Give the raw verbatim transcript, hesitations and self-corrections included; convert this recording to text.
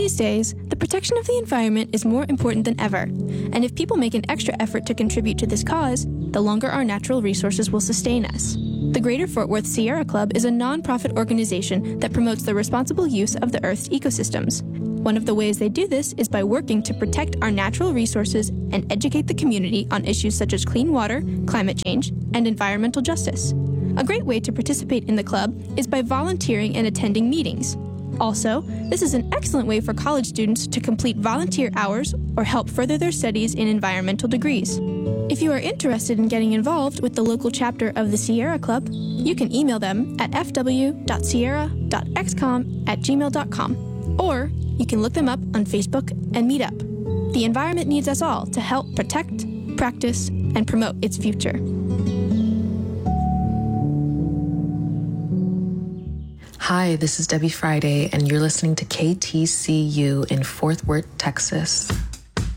These days, the protection of the environment is more important than ever, and if people make an extra effort to contribute to this cause, the longer our natural resources will sustain us. The Greater Fort Worth Sierra Club is a non-profit organization that promotes the responsible use of the Earth's ecosystems. One of the ways they do this is by working to protect our natural resources and educate the community on issues such as clean water, climate change, and environmental justice. A great way to participate in the club is by volunteering and attending meetings. Also, this is an excellent way for college students to complete volunteer hours or help further their studies in environmental degrees. If you are interested in getting involved with the local chapter of the Sierra Club, you can email them at f w dot sierra dot x com at gmail dot com, or you can look them up on Facebook and Meetup. The environment needs us all to help protect, practice, and promote its future. Hi, this is Debbie Friday, and you're listening to K T C U in Fort Worth, Texas.